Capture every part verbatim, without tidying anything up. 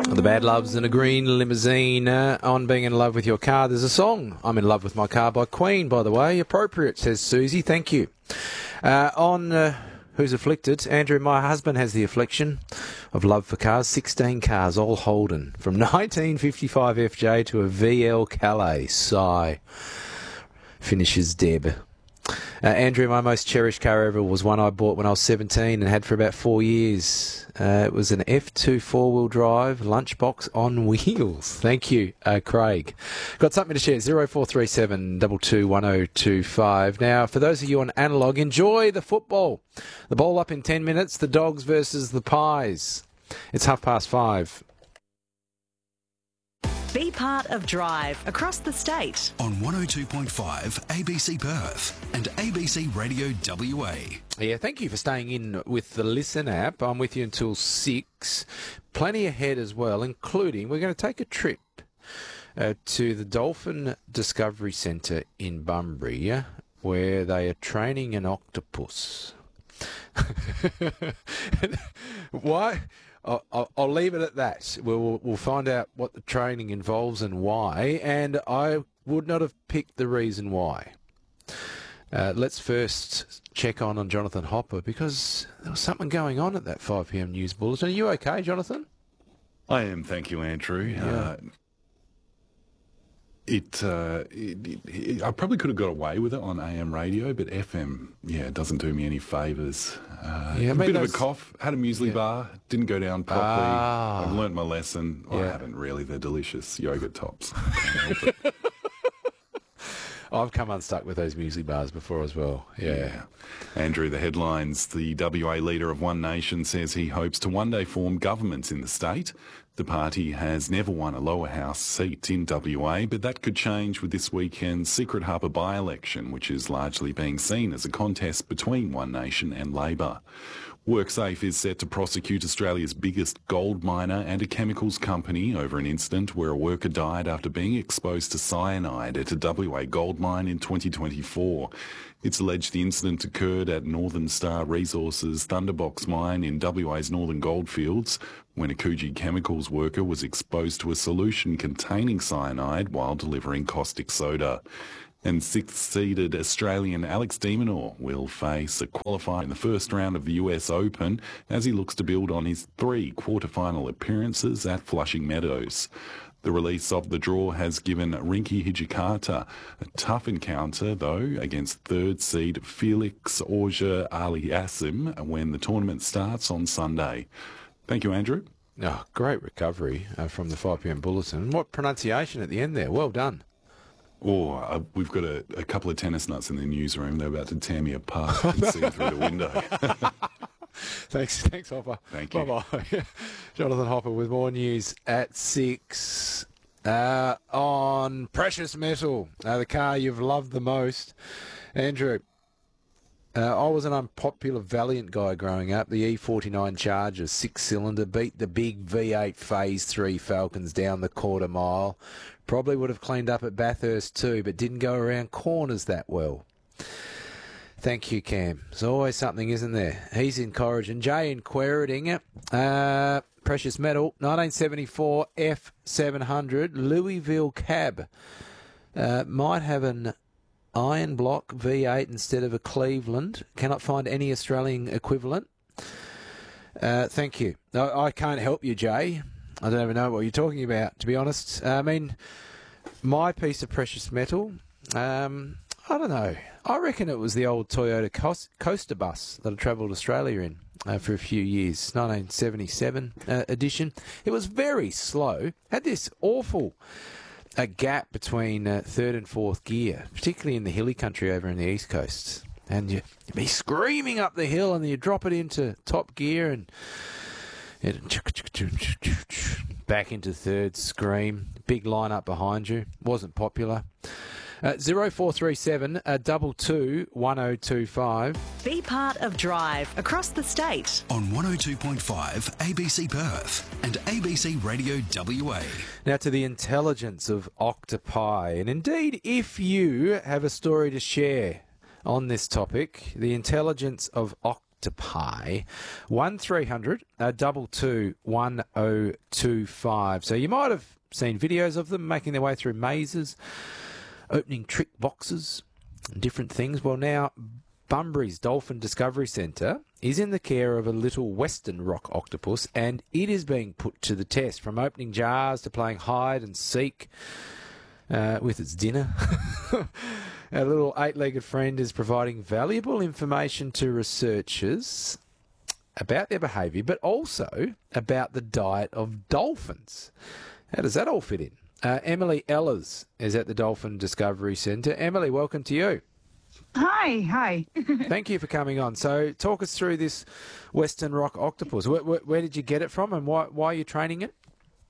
The Bad Loves in a Green Limousine uh, on Being in Love with Your Car. There's a song, I'm in Love with My Car by Queen, by the way. Appropriate, says Susie. Thank you. Uh, on uh, Who's Afflicted? Andrew, my husband has the affliction of love for cars. sixteen cars, all Holden. From nineteen fifty-five F J to a V L Calais. Sigh. Finishes Deb. Uh, Andrew, my most cherished car ever was one I bought when I was seventeen and had for about four years. Uh, it was an F two four-wheel drive lunchbox on wheels. Thank you, uh, Craig. Got something to share, zero four three seven two two one zero two five. Now, for those of you on analogue, enjoy the football. The ball up in ten minutes, the Dogs versus the Pies. It's half past five. Be part of Drive across the state. On one oh two point five A B C Perth and A B C Radio W A. Yeah, thank you for staying in with the Listen app. I'm with you until six. Plenty ahead as well, including we're going to take a trip uh, to the Dolphin Discovery Centre in Bunbury, where they are training an octopus. Why? I'll, I'll, I'll leave it at that. We'll, we'll find out what the training involves and why, and I would not have picked the reason why. Uh, let's first check on on Jonathan Hopper, because there was something going on at that five p.m. news bulletin. Are you okay, Jonathan? I am, thank you, Andrew. Yeah. Uh, it, uh, it, it, it, I probably could have got away with it on A M radio, but F M, yeah, it doesn't do me any favours. Uh, Yeah, a mate, bit of a those- cough, had a muesli Yeah. bar, didn't go down properly. Ah. I've learnt my lesson. Well, Yeah. I haven't really. They're delicious yogurt tops. I can't help it. I've come unstuck with those muesli bars before as well. Yeah. Yeah. Andrew, the headlines. The W A leader of One Nation says he hopes to one day form governments in the state. The party has never won a lower house seat in W A, but that could change with this weekend's Secret Harbour by-election, which is largely being seen as a contest between One Nation and Labor. WorkSafe is set to prosecute Australia's biggest gold miner and a chemicals company over an incident where a worker died after being exposed to cyanide at a W A gold mine in twenty twenty-four. It's alleged the incident occurred at Northern Star Resources' Thunderbox mine in W A's Northern Goldfields when a Coogee Chemicals worker was exposed to a solution containing cyanide while delivering caustic soda. And sixth-seeded Australian Alex de Minaur will face a qualifier in the first round of the U S Open as he looks to build on his three quarter-final appearances at Flushing Meadows. The release of the draw has given Rinky Hijikata a tough encounter, though, against third seed Felix Auger-Aliassime when the tournament starts on Sunday. Thank you, Andrew. Oh, great recovery uh, from the five p.m. bulletin. What pronunciation at the end there. Well done. Oh, uh, we've got a, a couple of tennis nuts in the newsroom. They're about to tear me apart and see through the window. Thanks, thanks, Hopper. Thank you. Bye-bye. Jonathan Hopper with more news at six. Uh, on precious metal, uh, the car you've loved the most. Andrew, uh, I was an unpopular Valiant guy growing up. The E forty-nine Charger, six-cylinder, beat the big V eight Phase three Falcons down the quarter mile. Probably would have cleaned up at Bathurst too, but didn't go around corners that well. Thank you, Cam. There's always something, isn't there? He's encouraging. Jay in Quairading, uh, precious metal, nineteen seventy-four F seven hundred, Louisville cab. Uh, might have an iron block V eight instead of a Cleveland. Cannot find any Australian equivalent. Uh, thank you. I, I can't help you, Jay. I don't even know what you're talking about, to be honest. I mean, my piece of precious metal, um, I don't know. I reckon it was the old Toyota Coast- Coaster bus that I travelled Australia in uh, for a few years, nineteen seventy-seven uh, edition. It was very slow, had this awful uh, gap between uh, third and fourth gear, particularly in the hilly country over in the east coast. And you, you'd be screaming up the hill and you drop it into top gear and it, back into third, scream, big line up behind you. Wasn't popular. Uh, zero four three seven uh, double two one zero two five. Be part of Drive across the state. On one oh two point five A B C Perth and A B C Radio W A. Now to the intelligence of octopi. And indeed, if you have a story to share on this topic, the intelligence of octopi. to pay. one three hundred two two one oh two five. So you might have seen videos of them making their way through mazes, opening trick boxes, different things. Well, now Bunbury's Dolphin Discovery Centre is in the care of a little western rock octopus, and it is being put to the test, from opening jars to playing hide and seek uh, with its dinner. Our little eight-legged friend is providing valuable information to researchers about their behaviour, but also about the diet of dolphins. How does that all fit in? Uh, Emily Ellers is at the Dolphin Discovery Centre. Emily, welcome to you. Hi, hi. Thank you for coming on. So talk us through this western rock octopus. Where, where, where did you get it from, and why, why are you training it?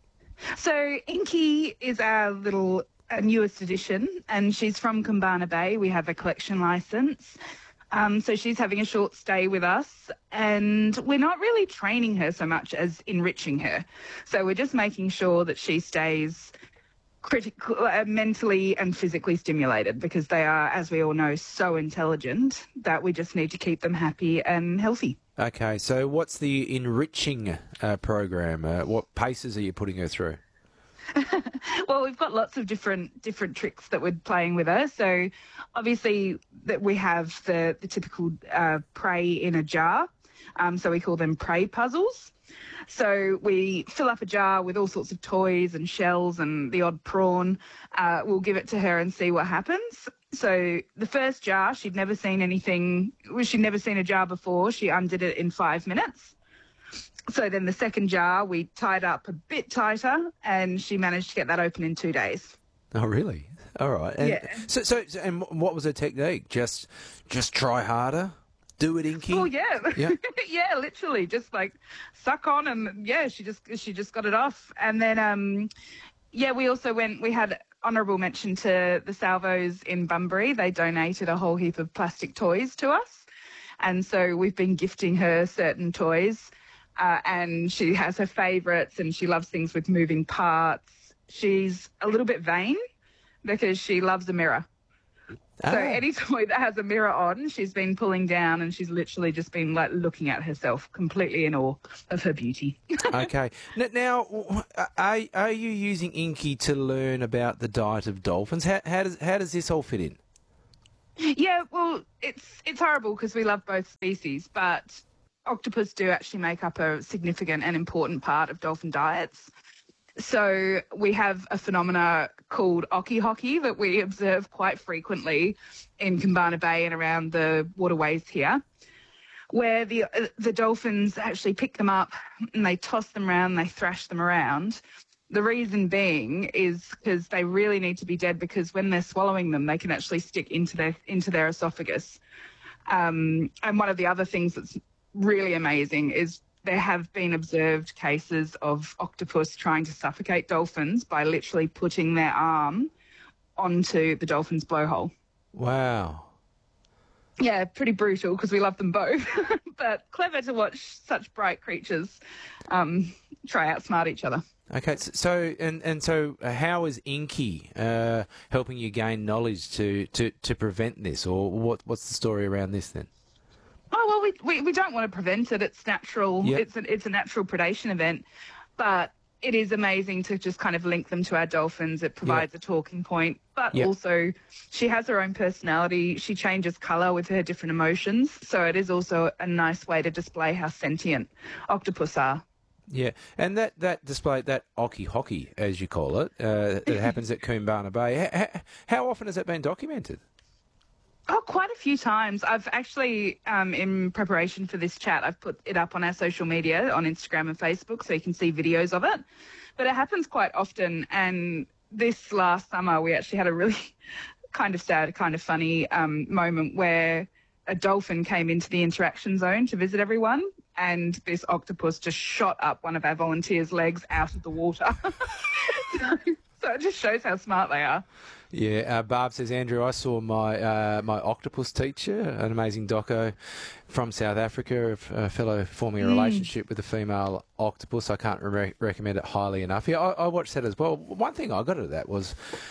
So Inky is our little uh, newest addition, and she's from Kumbana Bay. We have a collection licence. Um, so she's having a short stay with us, and we're not really training her so much as enriching her. So we're just making sure that she stays critical, uh, mentally and physically stimulated, because they are, as we all know, so intelligent that we just need to keep them happy and healthy. Okay, so what's the enriching uh, program? Uh, what paces are you putting her through? Well, we've got lots of different different tricks that we're playing with her. So obviously that we have the, the typical uh, prey in a jar. Um, so we call them prey puzzles. So we fill up a jar with all sorts of toys and shells and the odd prawn. Uh, we'll give it to her and see what happens. So the first jar, she'd never seen anything, well, she'd never seen a jar before. She undid it in five minutes. So then the second jar, we tied up a bit tighter, and she managed to get that open in two days. Oh, really? All right. And Yeah. So, so, so, and what was her technique? Just, just try harder? Do it, Inky? Oh yeah, Yeah. yeah, literally, just like suck on, and yeah, she just she just got it off. And then um, yeah, we also went. We had honourable mention to the Salvos in Bunbury. They donated a whole heap of plastic toys to us, and so we've been gifting her certain toys, uh, and she has her favourites, and she loves things with moving parts. She's a little bit vain because she loves a mirror. So Ah. any toy that has a mirror on, she's been pulling down, and she's literally just been like looking at herself, completely in awe of her beauty. Okay. N- Now, w- are, are you using Inky to learn about the diet of dolphins? How, how does how does this all fit in? Yeah, well, it's it's horrible because we love both species, but octopus do actually make up a significant and important part of dolphin diets. So we have a phenomena called oki hoki that we observe quite frequently in Kumbana Bay and around the waterways here, where the uh, the dolphins actually pick them up and they toss them around, they thrash them around. The reason being is because they really need to be dead, because when they're swallowing them, they can actually stick into their into their esophagus. Um, and one of the other things that's really amazing is there have been observed cases of octopus trying to suffocate dolphins by literally putting their arm onto the dolphin's blowhole. Wow. Yeah, pretty brutal because we love them both, but clever to watch such bright creatures um, try outsmart each other. Okay, s- so and and so uh, how is Inky uh, helping you gain knowledge to, to, to prevent this, or what what's the story around this then? Oh, well, we, we, we don't want to prevent it. It's natural. Yep. It's, a, it's a natural predation event. But it is amazing to just kind of link them to our dolphins. It provides a talking point. But Yep. also, she has her own personality. She changes colour with her different emotions. So it is also a nice way to display how sentient octopus are. Yeah, and that, that display, that oki hoki, as you call it, uh, that happens at Kumbana Bay, how, how often has that been documented? Oh, quite a few times. I've actually, um, in preparation for this chat, I've put it up on our social media, on Instagram and Facebook, so you can see videos of it. But it happens quite often. And this last summer, we actually had a really kind of sad, kind of funny um, moment where a dolphin came into the interaction zone to visit everyone, and this octopus just shot up one of our volunteers' legs out of the water. so, so it just shows how smart they are. Yeah, uh, Barb says, Andrew, I saw my uh, my octopus teacher, an amazing doco from South Africa, a fellow forming a relationship with a female octopus. I can't re- recommend it highly enough. Yeah, I, I watched that as well. One thing I got out of that was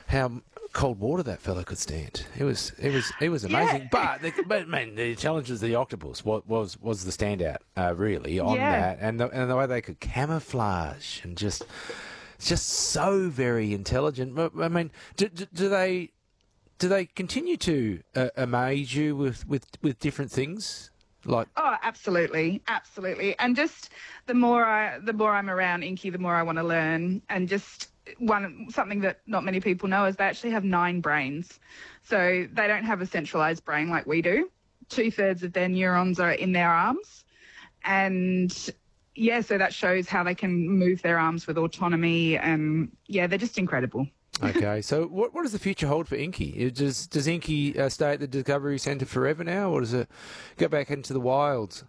how cold water that fella could stand. It was it was it was amazing. Yeah. But the, but man, the challenge was the octopus. What was was the standout uh, really on Yeah. that, and the, and the way they could camouflage and just just so very intelligent. But, I mean, do, do, do they do they continue to uh, amaze you with, with, with different things? Like Oh, absolutely, absolutely. And just the more I, the more I'm around Inky, the more I want to learn. And just one something that not many people know is they actually have nine brains. So they don't have a centralized brain like we do. Two thirds of their neurons are in their arms, and yeah, so that shows how they can move their arms with autonomy. And yeah, they're just incredible. Okay, so what what does the future hold for Inky? Does does Inky uh, stay at the Discovery Centre forever now, or does it go back into the wilds?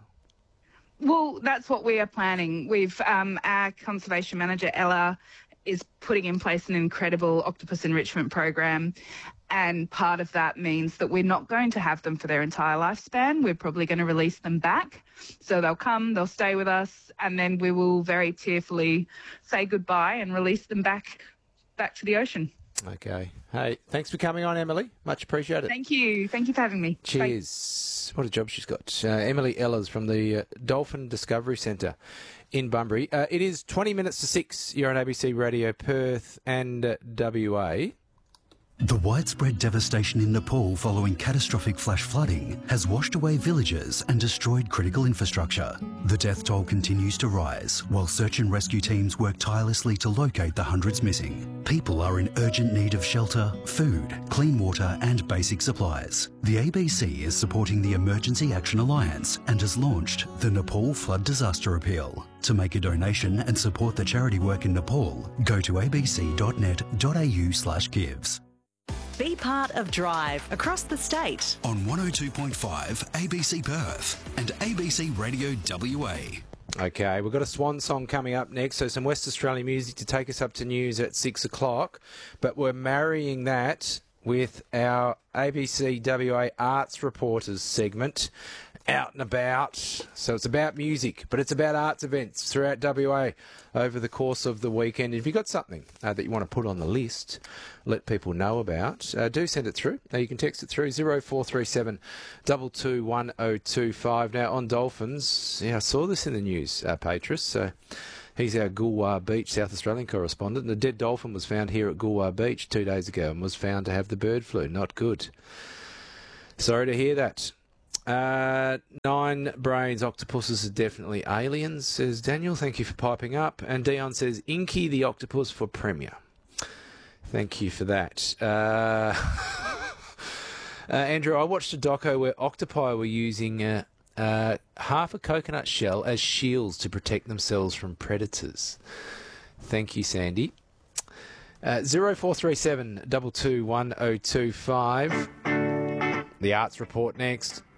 Well, that's what we are planning. We've um, our conservation manager Ella is putting in place an incredible octopus enrichment program, and part of that means that we're not going to have them for their entire lifespan. We're probably going to release them back, so they'll come, they'll stay with us, and then we will very tearfully say goodbye and release them back. back to the ocean. Okay. Hey, thanks for coming on, Emily. Much appreciated. Thank you. Thank you for having me. Bye. Cheers. What a job she's got. Uh, Emily Ellers from the uh, Dolphin Discovery Centre in Bunbury. Uh, it is twenty minutes to six. You're on A B C Radio Perth and uh, W A. The widespread devastation in Nepal following catastrophic flash flooding has washed away villages and destroyed critical infrastructure. The death toll continues to rise while search and rescue teams work tirelessly to locate the hundreds missing. People are in urgent need of shelter, food, clean water and basic supplies. The A B C is supporting the Emergency Action Alliance and has launched the Nepal Flood Disaster Appeal. To make a donation and support the charity work in Nepal, go to abc.net.au slash gives. Be part of Drive across the state. On one oh two point five A B C Perth and A B C Radio W A. Okay, we've got a swan song coming up next, so some West Australian music to take us up to news at six o'clock. But we're marrying that with our A B C W A Arts Reporters segment, Out and About. So it's about music, but it's about arts events throughout W A over the course of the weekend. If you've got something uh, that you want to put on the list, let people know about, uh, do send it through. Now you can text it through zero four three seven two two one oh two five. Now on Dolphins, yeah, I saw this in the news, uh, Patris. So he's our Goolwa Beach South Australian correspondent. And a dead dolphin was found here at Goolwa Beach two days ago and was found to have the bird flu. Not good. Sorry to hear that. Uh, nine brains octopuses are definitely aliens, says Daniel. Thank you for piping up. And Dion says, Inky the octopus for Premier. Thank you for that. Uh, uh, Andrew, I watched a doco where octopi were using uh, uh, half a coconut shell as shields to protect themselves from predators. Thank you, Sandy. Uh, zero four three seven two two one oh two five. The Arts Report next.